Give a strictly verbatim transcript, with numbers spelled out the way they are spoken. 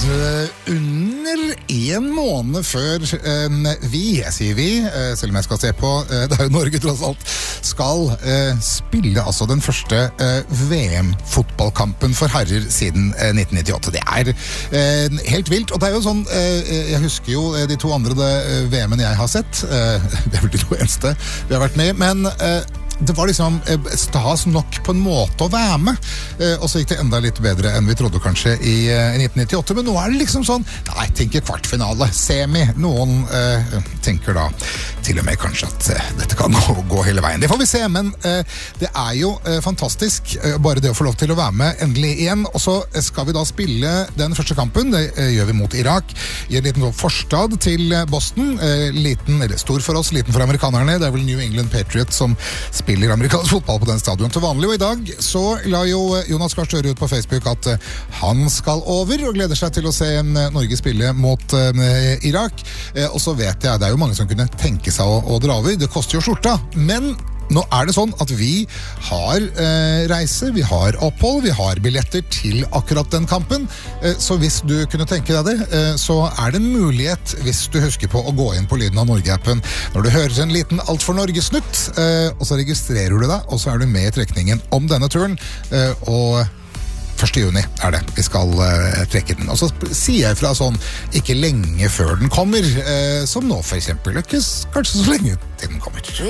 Under en måned før eh, vi, jeg sier vi, eh, selv om jeg skal se på, eh, det er jo Norge tross alt, skal eh, spille altså den første eh, V M-fotballkampen for herrer siden eh, nitten nittiåtte. Det er eh, helt vilt, og det er jo sånn, eh, jeg husker jo de to andre det, eh, V M-en jeg har sett, eh, det er vel de to eneste vi har vært med i, men eh, det var liksom eh, stas nok på en måte å være med, eh, og så gikk det enda litt bedre enn vi trodde kanskje i, eh, i nitten nittiåtte, men nå er det liksom sånn, nei, jeg tenker kvartfinale, semi, noen eh, tenker da til og med kanskje at eh, dette kan gå, gå hele veien. Det får vi se, men eh, det er jo eh, fantastisk, eh, bare det å få lov til å være med endelig igjen, og så skal vi da spille den første kampen, det eh, gjør vi mot Irak, i en liten sånn forstad til Boston, eh, liten, eller stor for oss, liten for amerikanerne, det er vel New England Patriots som spiller amerikansk fotball på den stadion til vanlig, og i dag så la jo Jonas Gahr Støre ut på Facebook at uh, han skal over og gleder seg til å se uh, Norge spille mot uh, Irak, uh, og så vet jeg, det er jo mange som kunne tenke seg å, å dra over, det koster jo skjorta, men nå er det sånn at vi har eh, reise, vi har opphold, vi har billetter til akkurat den kampen, eh, så hvis du kunne tenke deg det, eh, så er det en mulighet hvis du husker på å gå inn på Lyden av Norge-appen når du hører en liten Alt for Norge-snutt, eh, og så registrerer du deg, og så er du med i trekningen om denne turen, eh, og første juni er det vi skal uh, trekke den. Og så sier jeg fra sånn ikke lenge før den kommer, uh, som nå for eksempel, ikke kanskje så lenge til den kommer.